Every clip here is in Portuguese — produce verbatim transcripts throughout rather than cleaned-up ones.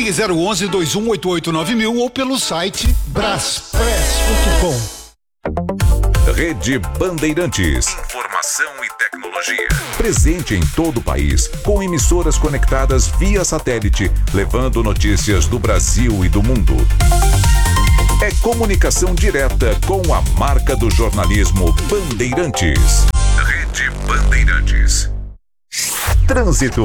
Ligue zero onze, dois um oito oito nove mil ou pelo site braspress ponto com. Rede Bandeirantes. Informação e tecnologia. Presente em todo o país, com emissoras conectadas via satélite, levando notícias do Brasil e do mundo. É comunicação direta com a marca do jornalismo Bandeirantes. Rede Bandeirantes. Trânsito.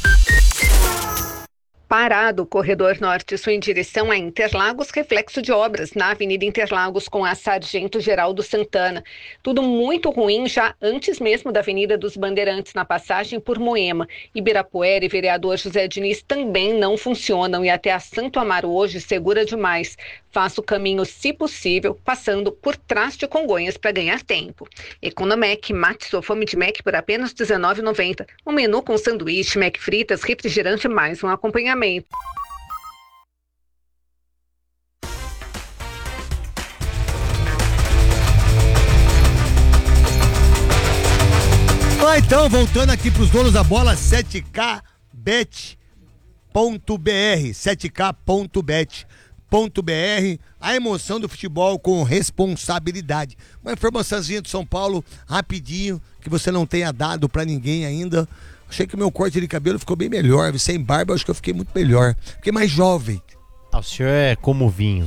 Parado o corredor norte-sul em direção a Interlagos, reflexo de obras na Avenida Interlagos com a Sargento Geraldo Santana. Tudo muito ruim já antes mesmo da Avenida dos Bandeirantes, na passagem por Moema. Ibirapuera e vereador José Diniz também não funcionam e até a Santo Amaro hoje segura demais. Faça o caminho, se possível, passando por trás de Congonhas para ganhar tempo. Economec, mate sua fome de Mac por apenas dezenove reais e noventa centavos. Um menu com sanduíche, Mac fritas, refrigerante e mais um acompanhamento. Ah, então, voltando aqui para os donos da bola, sete K bet ponto B R, sete K ponto bet ponto B R, a emoção do futebol com responsabilidade. Uma informaçãozinha de São Paulo, rapidinho, que você não tenha dado para ninguém ainda. Achei que meu corte de cabelo ficou bem melhor, sem barba, acho que eu fiquei muito melhor, fiquei mais jovem. Ah, o senhor é como vinho.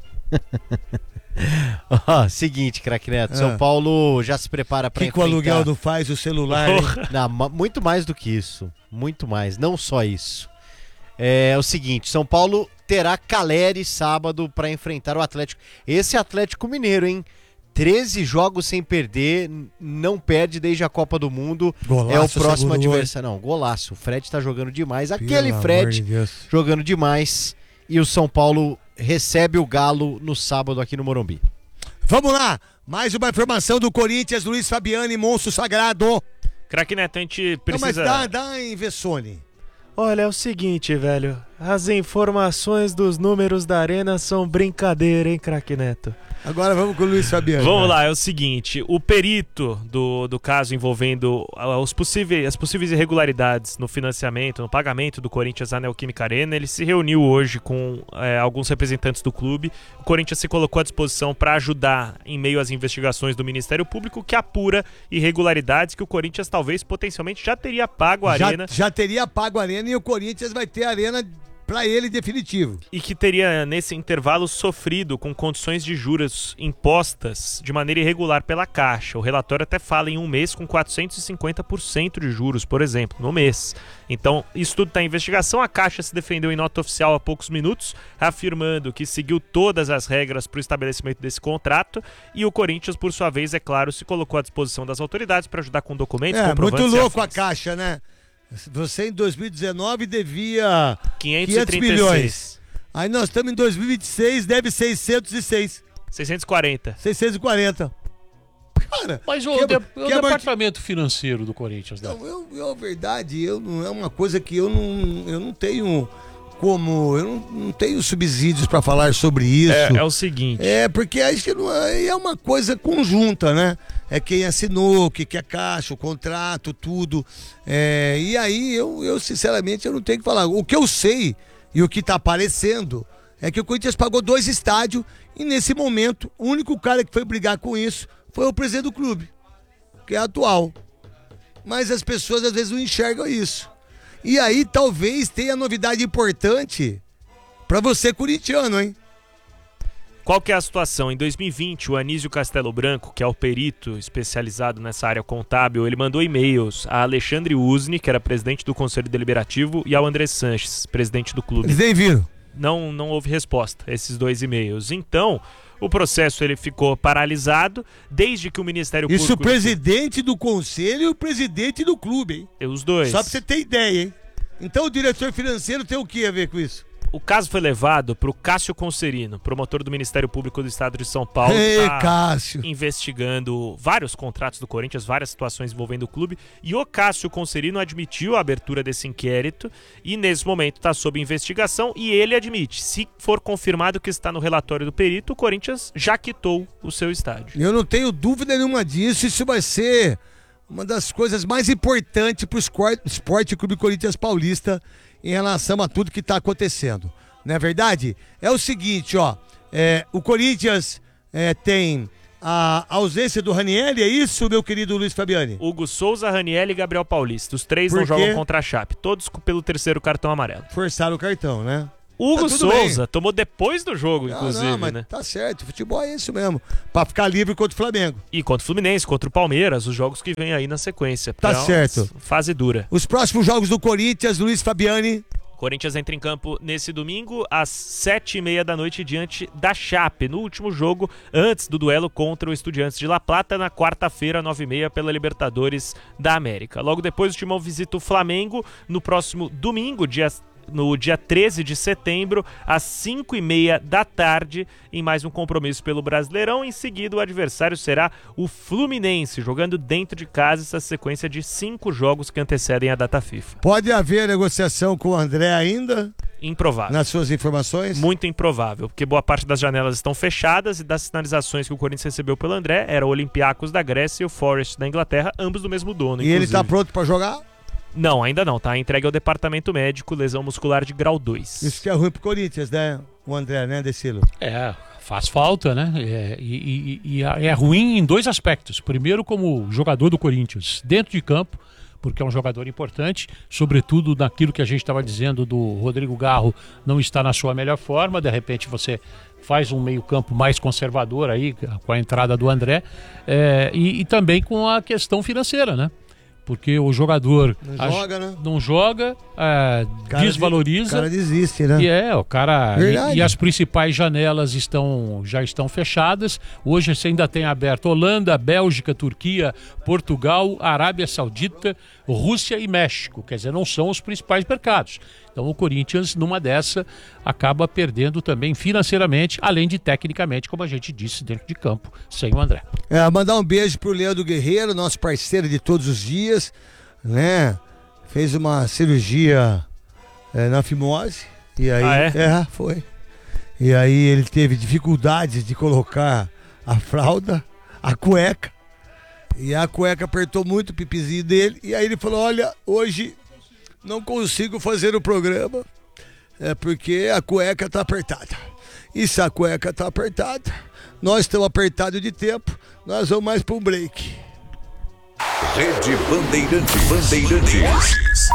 Oh, seguinte, craque Neto, ah. São Paulo já se prepara para enfrentar... O que o aluguel não faz, o celular... Não, muito mais do que isso, muito mais, não só isso. É o seguinte, São Paulo terá Caleri sábado para enfrentar o Atlético. Esse Atlético Mineiro, hein? treze jogos sem perder, não perde desde a Copa do Mundo. Golaço, é o próximo adversário. Não, golaço. O Fred tá jogando demais. Aquele Pelo Fred de jogando demais. E o São Paulo recebe o Galo no sábado aqui no Morumbi. Vamos lá, mais uma informação do Corinthians, Luiz Fabiani, monstro sagrado. Craque Neto, a gente precisa... Não, mas dá, dá em Vessone. Olha, é o seguinte, velho. As informações dos números da Arena são brincadeira, hein, craque Neto? Agora vamos com o Luiz Fabiano. Vamos lá, é o seguinte, o perito do, do caso envolvendo os possíveis, as possíveis irregularidades no financiamento, no pagamento do Corinthians à Neoquímica Arena, ele se reuniu hoje com é, alguns representantes do clube. O Corinthians se colocou à disposição para ajudar em meio às investigações do Ministério Público que apura irregularidades que o Corinthians talvez potencialmente já teria pago a já, Arena. Já teria pago a Arena e o Corinthians vai ter a Arena para ele definitivo. E que teria, nesse intervalo, sofrido com condições de juros impostas de maneira irregular pela Caixa. O relatório até fala em um mês com quatrocentos e cinquenta por cento de juros, por exemplo, no mês. Então, isso tudo está em investigação. A Caixa se defendeu em nota oficial há poucos minutos, afirmando que seguiu todas as regras para o estabelecimento desse contrato. E o Corinthians, por sua vez, é claro, se colocou à disposição das autoridades para ajudar com documentos, é, comprovantes. Muito louco a Caixa, né? Você em dois mil e dezenove devia quinhentos e trinta e seis milhões. Aí nós estamos em dois mil e vinte e seis, deve seiscentos e seis. seiscentos e quarenta. seiscentos e quarenta. Cara, mas o, que, de, que o é departamento mar... financeiro do Corinthians, né? Não, eu, eu, a verdade, eu não, é uma coisa que eu não, eu não tenho como, eu não, não tenho subsídios para falar sobre isso. É, é o seguinte. É, porque acho que não é, é uma coisa conjunta, né? É quem assinou, o que, que é caixa, o contrato, tudo. É, e aí, eu, eu sinceramente, eu não tenho que falar. O que eu sei e o que está aparecendo é que o Corinthians pagou dois estádios e, nesse momento, o único cara que foi brigar com isso foi o presidente do clube, que é atual. Mas as pessoas, às vezes, não enxergam isso. E aí, talvez, tenha novidade importante para você, corintiano, hein? Qual que é a situação? Em dois mil e vinte, o Anísio Castelo Branco, que é o perito especializado nessa área contábil, ele mandou e-mails a Alexandre Usni, que era presidente do Conselho Deliberativo, e ao André Sanches, presidente do clube. Eles nem viram. Não, não houve resposta a esses dois e-mails. Então, o processo ele ficou paralisado desde que o Ministério Público... Isso o presidente do Conselho e o presidente do clube, hein? Os dois. Só pra você ter ideia, hein? Então o diretor financeiro tem o que a ver com isso? O caso foi levado para o Cássio Concerino, promotor do Ministério Público do Estado de São Paulo. Ei, tá Cássio. Investigando vários contratos do Corinthians, várias situações envolvendo o clube. E o Cássio Concerino admitiu a abertura desse inquérito e, nesse momento, está sob investigação. E ele admite, se for confirmado que está no relatório do perito, o Corinthians já quitou o seu estádio. Eu não tenho dúvida nenhuma disso. Isso vai ser uma das coisas mais importantes para o Esporte Clube Corinthians Paulista em relação a tudo que está acontecendo. não é verdade? É o seguinte, ó, é, o Corinthians é, tem a ausência do Ranieri, é isso, meu querido Luiz Fabiani? Hugo Souza, Ranieri e Gabriel Paulista. Os três Por não quê? jogam contra a Chape, todos pelo terceiro cartão amarelo. Forçaram o cartão, né? Hugo Tá tudo Souza bem. tomou depois do jogo, Não, inclusive, não, mas né? tá certo, futebol é isso mesmo, pra ficar livre contra o Flamengo. E contra o Fluminense, contra o Palmeiras, os jogos que vêm aí na sequência. Tá É uma certo. Fase dura. Os próximos jogos do Corinthians, Luiz Fabiani. Corinthians entra em campo nesse domingo às sete e meia da noite diante da Chape, no último jogo antes do duelo contra o Estudiantes de La Plata, na quarta-feira, nove e meia, pela Libertadores da América. Logo depois o Timão visita o Flamengo no próximo domingo, dia no dia treze de setembro, às cinco e meia da tarde, em mais um compromisso pelo Brasileirão. Em seguida, o adversário será o Fluminense, jogando dentro de casa essa sequência de cinco jogos que antecedem a data FIFA. Pode haver negociação com o André ainda? Improvável. Nas suas informações? Muito improvável, porque boa parte das janelas estão fechadas e das sinalizações que o Corinthians recebeu pelo André era o Olympiacos da Grécia e o Forest da Inglaterra, ambos do mesmo dono, E ele inclusive. tá pronto pra jogar? Não, ainda não, tá entregue ao departamento médico, lesão muscular de grau dois. Isso que é ruim pro Corinthians, né? O André, né, Decilo? É, faz falta, né? É, e, e- e é ruim em dois aspectos. Primeiro, como jogador do Corinthians, dentro de campo, porque é um jogador importante, sobretudo naquilo que a gente estava dizendo do Rodrigo Garro não está na sua melhor forma, de repente você faz um meio-campo mais conservador aí, com a entrada do André, é, e, e também com a questão financeira, né? Porque o jogador Não ag- joga, né? não joga, é, Cara desvaloriza. de- cara desiste, né? E é, o cara. Verdade. E, e as principais janelas estão, já estão fechadas. Hoje você ainda tem aberto Holanda, Bélgica, Turquia, Portugal, Arábia Saudita, Rússia e México. Quer dizer, não são os principais mercados. Então o Corinthians, numa dessa, acaba perdendo também financeiramente, além de tecnicamente, como a gente disse, dentro de campo, sem o André. É, mandar um beijo pro Leandro Guerreiro, nosso parceiro de todos os dias, né? Fez uma cirurgia é, na fimose. E aí, Ah, é? foi. E aí ele teve dificuldades de colocar a fralda, a cueca. E a cueca apertou muito o pipizinho dele. E aí ele falou: olha, hoje não consigo fazer o programa. É porque a cueca tá apertada. E se a cueca tá apertada, nós estamos apertados de tempo, nós vamos mais para um break. Rede Bandeirantes. Bandeirantes.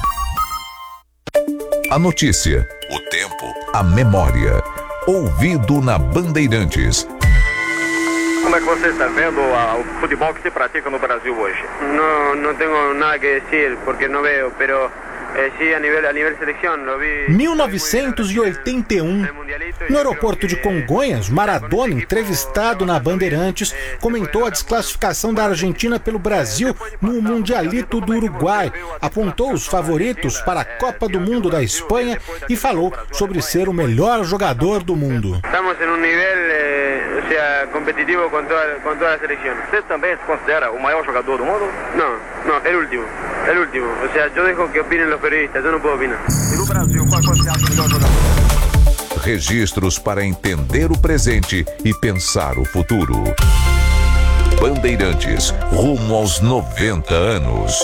A notícia, o tempo, a memória. Ouvido na Bandeirantes. Como é que você está vendo a, o futebol que se pratica no Brasil hoje? No, no tengo nada que decir porque no veo, pero eh, sí a nivel, a nivel selección lo vi. mil novecentos e oitenta e um, no aeroporto de Congonhas, Maradona, entrevistado na Bandeirantes, comentou a desclassificação da Argentina pelo Brasil no Mundialito do Uruguai, apontou os favoritos para a Copa do Mundo da Espanha e falou sobre ser o melhor jogador do mundo. Estamos em um nível, eh, o sea, competitivo com toda, com toda a seleção. Você também se considera o maior jogador do mundo? Não, não, é o último, é o último. O sea, eu deixo que opinem os periodistas, eu não posso opinar. E no Brasil, qual você acha o melhor jogador? Registros para entender o presente e pensar o futuro. Bandeirantes, rumo aos noventa anos.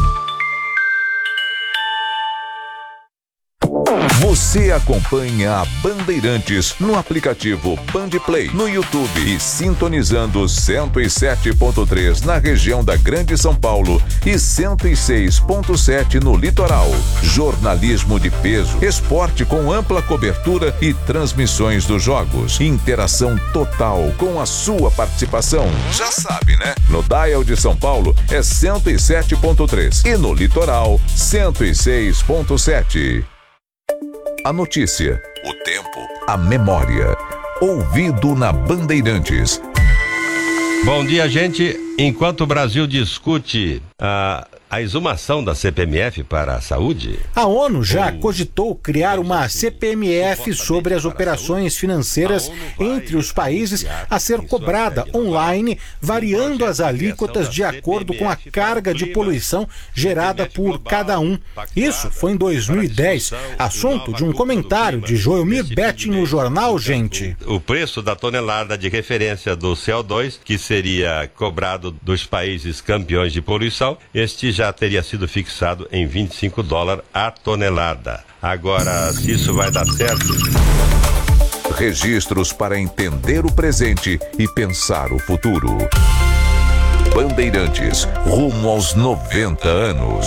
Você acompanha a Bandeirantes no aplicativo Bandplay, no YouTube e sintonizando cento e sete ponto três na região da Grande São Paulo e cento e seis ponto sete no litoral. Jornalismo de peso, esporte com ampla cobertura e transmissões dos jogos. Interação total com a sua participação. Já sabe, né? No dial de São Paulo é cento e sete ponto três e no litoral cento e seis ponto sete. A notícia, o tempo, a memória. Ouvido na Bandeirantes. Bom dia, gente. Enquanto o Brasil discute a, a exumação da C P M F para a saúde... A ONU já cogitou criar uma C P M F sobre as operações financeiras entre os países a ser cobrada online, variando as alíquotas de acordo com a carga de poluição gerada por cada um. Isso foi em dois mil e dez, assunto de um comentário de Joelmir Betting no jornal Gente. O preço da tonelada de referência do C O dois, que seria cobrado dos países campeões de poluição, este já teria sido fixado em vinte e cinco dólares a tonelada. Agora, se isso vai dar certo... Registros para entender o presente e pensar o futuro. Bandeirantes, rumo aos noventa anos.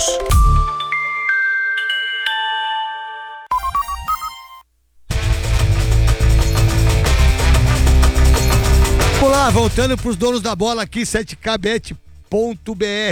Vamos lá, voltando para os donos da bola aqui, sete K bet ponto B R.